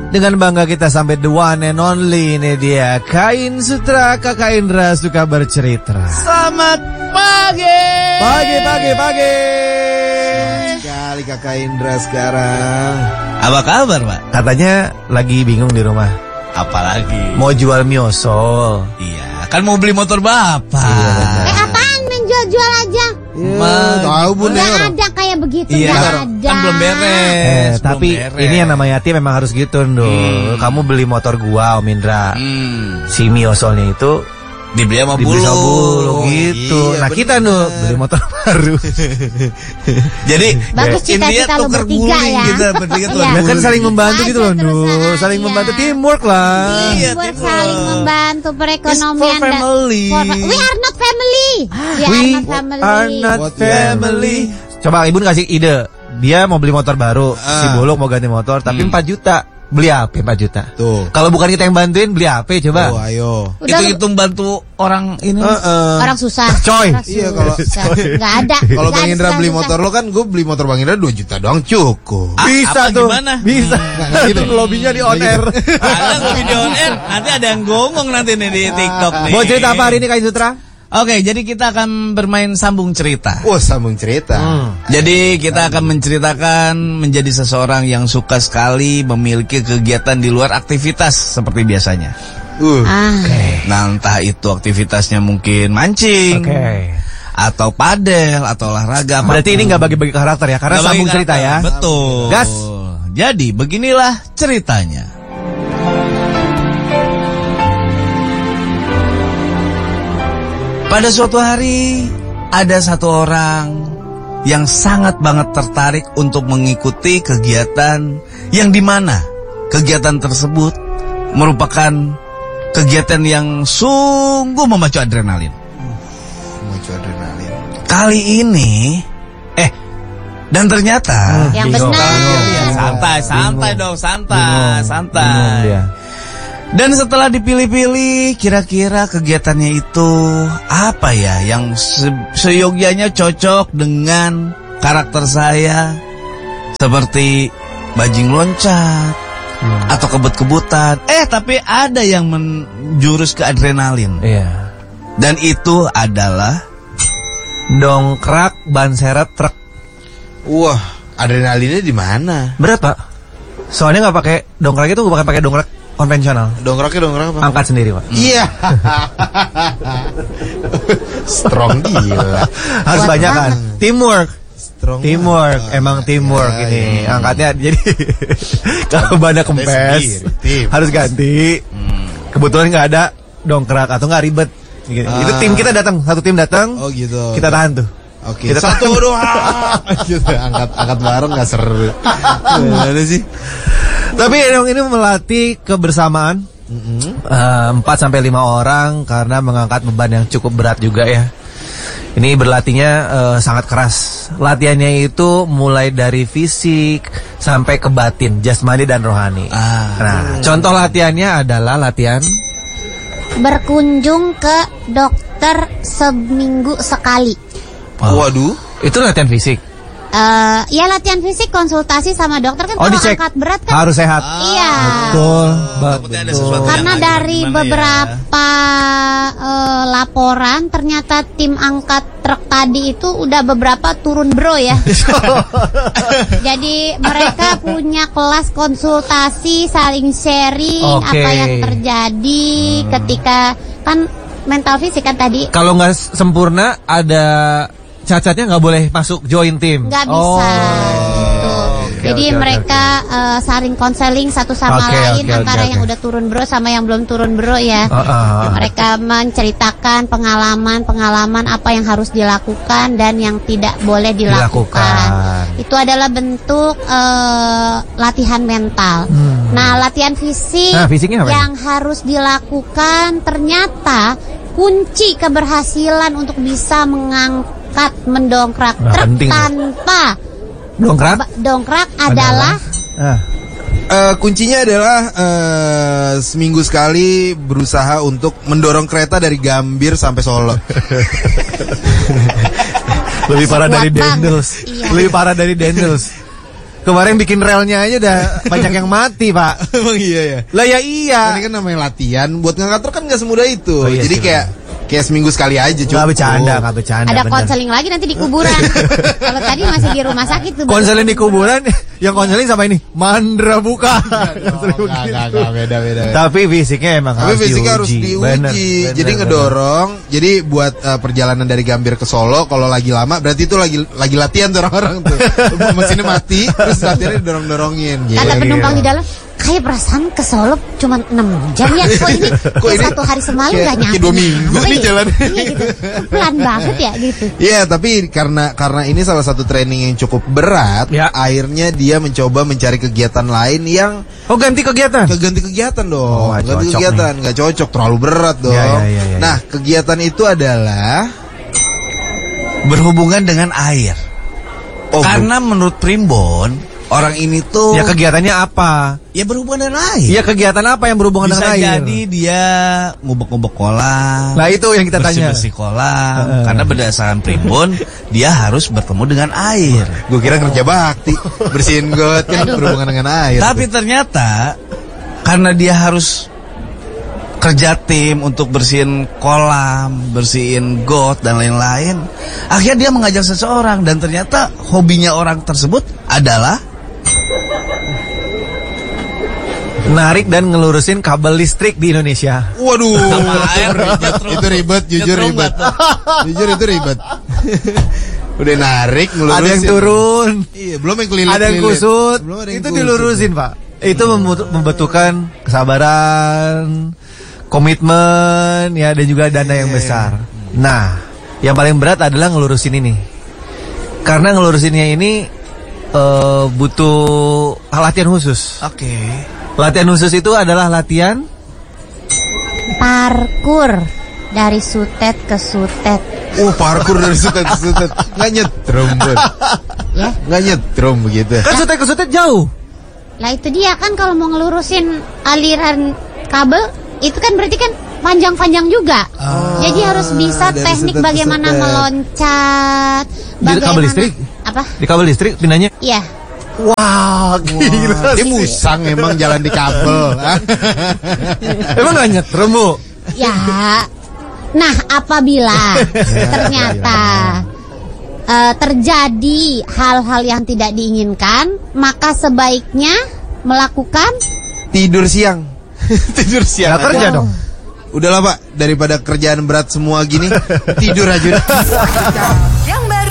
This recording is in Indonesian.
Dengan bangga kita sampai the one and only. Ini dia Kain Sutra, Kakak Indra suka bercerita. Selamat pagi. Pagi. Selamat sekali Kakak Indra sekarang. Apa kabar, Pak? Katanya lagi bingung di rumah. Apalagi? Mau jual miosol. Iya, kan mau beli motor Bapak. Iya, Apaan menjual-jual aja? Tahu Bun Nggak ya. ada kayak begitu, Iya, nggak ada. kan belum beres. tapi ini yang namanya Yati memang harus gitu, Ndul. Kamu beli motor gua, Om Indra. Si miosolnya itu Dibeli sama dibeli sama bulu. bulu gitu. Iya, Nah, kita Ndul beli motor baru. Jadi Bagus cita-cita lu tukar bertiga guling ya. kita bertiga tuh. Iya. Ya kan saling membantu Aja gitu loh, Ndul. terus, Saling iya. membantu, teamwork lah. Iya, Teamwork, teamwork. saling membantu perekonomian. It's for family. We are not family. We are not What family. Coba Ibu kasih ide. Dia mau beli motor baru, si Buluk mau ganti motor, tapi 4 juta. Beli apa 4 juta? Tuh. Kalau bukan kita yang bantuin, beli apa coba? Oh, ayo. Udah, Hitung-hitung bantu orang ini. orang susah. Coy. Orang Iya, susah. Nggak ada. Kalau Nggak Bang ada Indra beli susah-susah. motor lo kan, gue beli motor Bang Indra 2 juta doang cukup. Bisa apa tuh. gimana? Bisa. Nggak gitu. Itu lobbynya di on air. Ada video on air. Nanti ada yang ngomong nanti nih di TikTok nih. Mau cerita apa hari ini Kak Sutra? Oke, jadi kita akan bermain sambung cerita. Wah, sambung cerita. Jadi kita akan menceritakan menjadi seseorang yang suka sekali memiliki kegiatan di luar aktivitas seperti biasanya. Nah, entah itu aktivitasnya mungkin mancing, atau padel, atau olahraga. Berarti ini nggak bagi-bagi karakter ya, karena Nggak bagi sambung cerita ya. karakter, Betul. Gas. Jadi beginilah ceritanya. Pada suatu hari ada satu orang yang sangat banget tertarik untuk mengikuti kegiatan yang dimana kegiatan tersebut merupakan kegiatan yang sungguh memacu adrenalin. Memacu adrenalin. Kali ini dan ternyata Yang Bingung. benar. santai dong, Bingung santai. dia. Dan setelah dipilih-pilih, kira-kira kegiatannya itu apa ya yang seyogyanya cocok dengan karakter saya, seperti bajing loncat atau kebut-kebutan. Tapi ada yang menjurus ke adrenalin. Iya. Dan itu adalah Dongkrak ban seret truk. Wah, adrenalinnya di mana? Berat, Pak. Soalnya nggak pakai dongkrak itu, bukan pakai dongkrak konvensional. Dongkraknya apa? Angkat sendiri, Pak. Iya. Strong gila. Harus Kuat banyak kan. banget. Teamwork. Strong. Teamwork, emang teamwork Ya, ini. ya. Angkatnya jadi kalau banyak kempes sendiri, tim. harus ganti. Kebetulan nggak ada dongkrak atau nggak ribet. Gitu. Itu tim kita datang, satu tim datang. Oh gitu. Kita tahan tuh. Oke. Kita Satu doang. Gitu. Angkat bareng nggak seru. Gimana sih? Tapi ini melatih kebersamaan 4-5 orang karena mengangkat beban yang cukup berat juga ya. Ini berlatihnya sangat keras. Latihannya itu mulai dari fisik sampai ke batin, jasmani dan rohani. Nah, contoh latihannya adalah latihan Berkunjung ke dokter seminggu sekali. Waduh. itu latihan fisik. Ya latihan fisik, konsultasi sama dokter kan. Kalau Dicek. angkat berat kan Harus sehat. iya. Betul. takutnya ada sesuatu Karena yang dari gimana beberapa laporan ternyata tim angkat truk tadi itu udah beberapa turun bro ya. Jadi mereka punya kelas konsultasi, saling sharing Oke. apa yang terjadi ketika kan mental fisik kan tadi. Kalau nggak sempurna ada cacatnya nggak boleh masuk join tim. Nggak bisa gitu. Jadi oke, mereka saling konseling satu sama Oke, lain oke, antara oke. yang udah turun bro sama yang belum turun bro ya. Mereka menceritakan pengalaman apa yang harus dilakukan dan yang tidak boleh dilakukan. Itu adalah bentuk latihan mental. Nah, latihan fisik Nah, fisiknya apa yang harus dilakukan ternyata kunci keberhasilan untuk bisa mengangkat mendongkrak Nah, truk penting tuh. tanpa Dongkrak adalah Kuncinya adalah seminggu sekali berusaha untuk mendorong kereta dari Gambir sampai Solo. lebih parah dari Kuat banget. Dendels. Iya. Lebih parah dari Dendels. Kemarin bikin relnya aja udah banyak yang mati, Pak. Emang iya ya? Lah ya iya. Ini kan namanya latihan, buat ngangkat truk kan gak semudah itu. Oh, iya, jadi sih, kayak seminggu sekali aja cukup. Gak bercanda. Ada konseling lagi nanti di kuburan. Kalau tadi masih di rumah sakit tuh. Konseling di kuburan, yang konseling sama ini mandra buka. Gak beda. Tapi fisiknya emang harus diuji. Bener, jadi ngedorong. Jadi buat perjalanan dari Gambir ke Solo kalau lagi lama berarti itu lagi latihan tuh orang-orang tuh. Mesinnya mati, terus latihannya didorong-dorongin. Kata penumpang di dalam, kayak perasaan ke Solo cuma 6 jam ya. Kok ini satu hari semalam gak nyampe. 2 minggu nih jalan. Iya gitu. Pelan banget ya gitu. Iya, tapi karena ini salah satu training yang cukup berat, akhirnya dia mencoba mencari kegiatan lain yang ganti kegiatan. Ganti kegiatan dong. Ganti kegiatan, nggak cocok, terlalu berat dong. Ya. Nah, kegiatan itu adalah berhubungan dengan air. Karena menurut Primbon, orang ini tuh ya kegiatannya apa? Ya berhubungan dengan air. Ya kegiatan apa yang berhubungan dengan air? Bisa jadi dia ngubek-ngubek kolam. Nah itu yang kita tanya. Bersih kolam. Karena berdasarkan Primbon dia harus bertemu dengan air. Gue kira kerja bakti, bersihin got kan berhubungan dengan air. Tapi ternyata karena dia harus kerja tim untuk bersihin kolam, bersihin got dan lain-lain, akhirnya dia mengajak seseorang dan ternyata hobinya orang tersebut adalah narik dan ngelurusin kabel listrik di Indonesia. Waduh, itu ribet, jujur ribet. Jujur itu ribet. Udah narik, ngelurusin. Ada yang turun. Iya, belum yang kelilit. Ada yang kusut. Itu dilurusin, Pak. Itu membutuhkan kesabaran, komitmen, ya, dan juga dana yang besar. Nah, yang paling berat adalah ngelurusin ini. Karena ngelurusinnya ini butuh latihan khusus. Oke. Latihan khusus itu adalah latihan parkur dari sutet ke sutet. Parkur dari sutet ke sutet. Nggak nyetrum, Bun. Ya? Nggak nyetrum begitu. Kan sutet ke sutet jauh. Lah itu dia kan kalau mau ngelurusin aliran kabel itu kan berarti kan panjang-panjang juga. Jadi harus bisa teknik bagaimana meloncat, bagaimana. Di kabel listrik? Apa? Di kabel listrik pindahnya? Iya. Wah, gila. Dia musang emang jalan di kabel. Emang gak nyetrum, Bu? Ya. Nah, apabila ternyata terjadi hal-hal yang tidak diinginkan, maka sebaiknya melakukan tidur siang. Tidur siang. Gak kerja dong. Udahlah, Pak, daripada kerjaan berat semua gini, tidur aja.